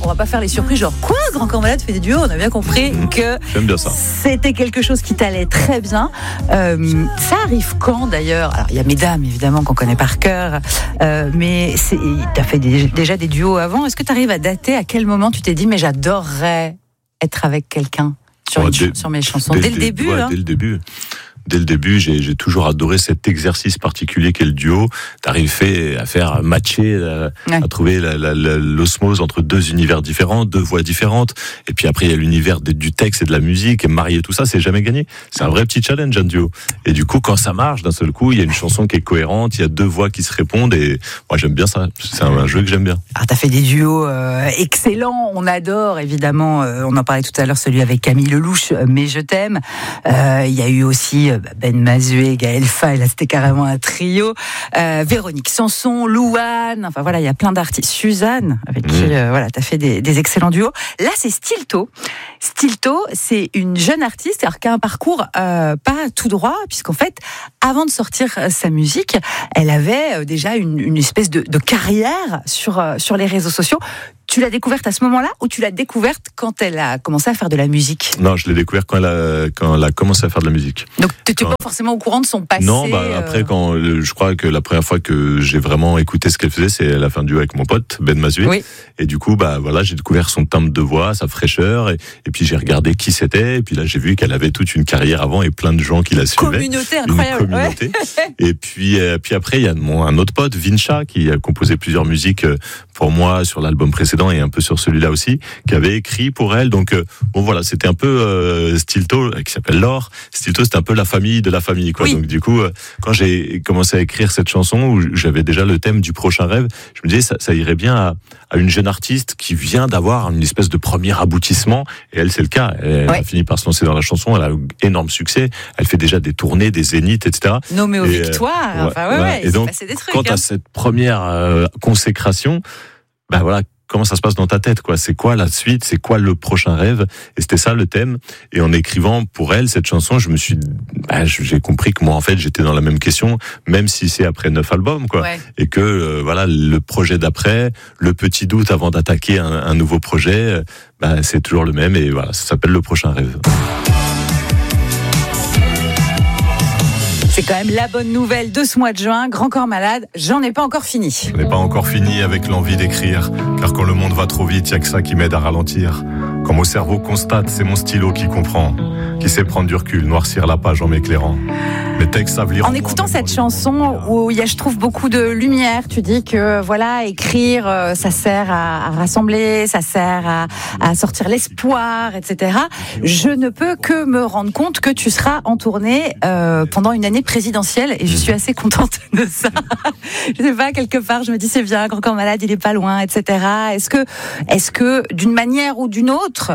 On va pas faire les surprises genre quoi, Grand Corps Malade fait des duos. On a bien compris que j'aime bien ça. C'était quelque chose qui t'allait très bien. Ça arrive quand d'ailleurs? Alors il y a Mesdames évidemment qu'on connaît par cœur, mais t'as fait déjà des duos avant. Est-ce que tu arrives à dater à quel moment tu t'es dit mais j'adorerais être avec quelqu'un sur mes chansons dès le début? Dès le début, j'ai toujours adoré cet exercice particulier qu'est le duo, d'arriver à faire matcher, à trouver l'osmose entre deux univers différents, deux voix différentes. Et puis après, il y a l'univers du texte et de la musique, et marier tout ça, c'est jamais gagné. C'est un vrai petit challenge, un duo. Et du coup, quand ça marche, d'un seul coup, il y a une chanson qui est cohérente, il y a deux voix qui se répondent, et moi, j'aime bien ça. C'est un jeu que j'aime bien. Alors, t'as fait des duos excellents, on adore, évidemment. On en parlait tout à l'heure, celui avec Camille Lelouch, Mais je t'aime. Il y a eu aussi Ben Mazué, Gaël Faye, là c'était carrément un trio. Véronique Sanson, Louane, enfin voilà, il y a plein d'artistes. Suzanne, avec qui t'as fait des excellents duos. Là c'est Stilto. Stilto, c'est une jeune artiste qui a un parcours pas tout droit, puisqu'en fait, avant de sortir sa musique, elle avait déjà une espèce de carrière sur les réseaux sociaux. Tu l'as découverte à ce moment-là ou tu l'as découverte quand elle a commencé à faire de la musique? Non, je l'ai découverte quand elle a commencé à faire de la musique. Donc tu n'es pas forcément au courant de son passé? Non, après je crois que la première fois que j'ai vraiment écouté ce qu'elle faisait, c'est elle a fait un duo avec mon pote Ben Mazué. Oui. Et du coup, j'ai découvert son timbre de voix, sa fraîcheur, et puis j'ai regardé qui c'était. Et puis là, j'ai vu qu'elle avait toute une carrière avant et plein de gens qui la suivaient. Communauté incroyable. Une communauté. Ouais. Et puis après, il y a un autre pote, Vincha, qui a composé plusieurs musiques pour moi sur l'album précédent et un peu sur celui-là aussi, qui avait écrit pour elle. Donc c'était un peu Stilto, qui s'appelle Laure. Stilto, c'était un peu la famille de la famille, quoi. Oui. Donc du coup, quand j'ai commencé à écrire cette chanson, où j'avais déjà le thème du prochain rêve, je me disais ça irait bien à une jeune artiste qui vient d'avoir une espèce de premier aboutissement. Et elle, c'est le cas. Elle a fini par se lancer dans la chanson. Elle a eu énorme succès. Elle fait déjà des tournées, des zéniths, etc. Nommée aux victoires. Et donc, quand t'as cette première consécration, comment ça se passe dans ta tête, quoi? C'est quoi la suite? C'est quoi le prochain rêve? Et c'était ça le thème. Et en écrivant pour elle cette chanson, j'ai compris que moi, en fait, j'étais dans la même question, même si c'est après 9 albums, quoi. Ouais. Et que, le projet d'après, le petit doute avant d'attaquer un nouveau projet, c'est toujours le même. Et voilà, ça s'appelle le prochain rêve. C'est quand même la bonne nouvelle de ce mois de juin. Grand Corps Malade, j'en ai pas encore fini. Je n'ai pas encore fini avec l'envie d'écrire, car quand le monde va trop vite, il n'y a que ça qui m'aide à ralentir. Quand mon cerveau constate, c'est mon stylo qui comprend, qui sait prendre du recul, noircir la page en m'éclairant. Mes textes savent lire. En écoutant cette chanson où il y a, je trouve, beaucoup de lumière, tu dis que écrire, ça sert à rassembler, ça sert à sortir l'espoir, etc. Je ne peux que me rendre compte que tu seras en tournée pendant une année présidentielle et je suis assez contente de ça. Je sais pas, quelque part, je me dis c'est bien, Grand Corps Malade, il est pas loin, etc. Est-ce que d'une manière ou d'une autre,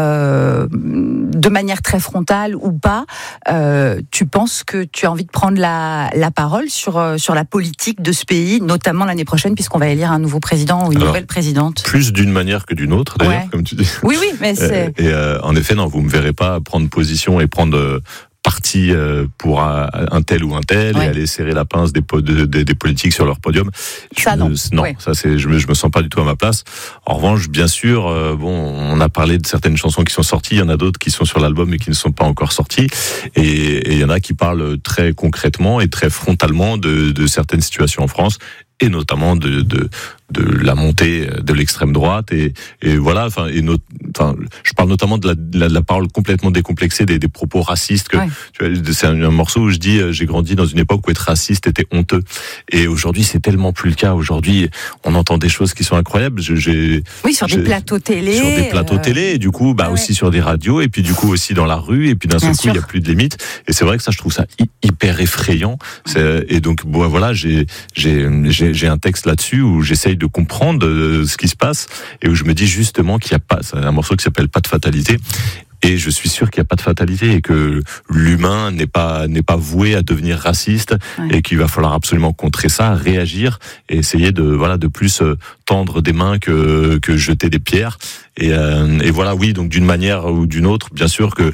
de manière très frontale ou pas, tu penses que tu as envie de prendre la parole sur la politique de ce pays, notamment l'année prochaine, puisqu'on va élire un nouveau président ou une nouvelle présidente? Plus d'une manière que d'une autre, d'ailleurs, comme tu dis. Oui, mais c'est... Et en effet, non, vous me verrez pas prendre position et prendre... parti pour un tel ou un tel et aller serrer la pince des politiques sur leur podium. Je me sens pas du tout à ma place. En revanche, bien sûr, on a parlé de certaines chansons qui sont sorties, il y en a d'autres qui sont sur l'album et qui ne sont pas encore sorties, et il y en a qui parlent très concrètement et très frontalement de certaines situations en France, et notamment de la montée de l'extrême droite et voilà, je parle notamment de la parole complètement décomplexée des propos racistes c'est un morceau où je dis j'ai grandi dans une époque où être raciste était honteux, et aujourd'hui c'est tellement plus le cas. Aujourd'hui on entend des choses qui sont incroyables. Sur des plateaux télé, et du coup aussi sur des radios, et puis du coup aussi dans la rue, et puis d'un seul coup il y a plus de limites, et c'est vrai que ça, je trouve ça hyper effrayant. Et donc j'ai un texte là-dessus où j'essaye de comprendre ce qui se passe, et où je me dis justement qu'il n'y a pas, c'est un morceau qui s'appelle Pas de fatalité, et je suis sûr qu'il n'y a pas de fatalité, et que l'humain n'est pas voué à devenir raciste, et qu'il va falloir absolument contrer ça, réagir, et essayer de plus tendre des mains que jeter des pierres. Et voilà, oui, donc d'une manière ou d'une autre, bien sûr que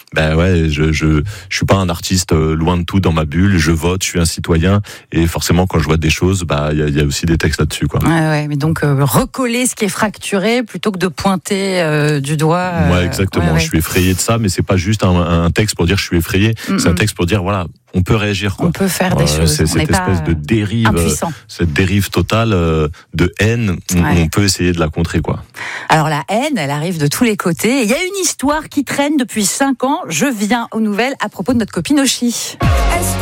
Ben ouais, je suis pas un artiste loin de tout dans ma bulle. Je vote, je suis un citoyen, et forcément quand je vois des choses, bah il y a aussi des textes là-dessus, quoi. Ouais, mais donc recoller ce qui est fracturé plutôt que de pointer du doigt. Ouais, exactement. Ouais. Je suis effrayé de ça, mais c'est pas juste un texte pour dire je suis effrayé. C'est un texte pour dire voilà, on peut réagir, quoi. On peut faire des choses. C'est cette espèce de dérive, cette dérive totale de haine. On peut essayer de la contrer, quoi. Alors la haine, elle arrive de tous les côtés. Il y a une histoire qui traîne depuis 5 ans. Je viens aux nouvelles à propos de notre copine Oshi.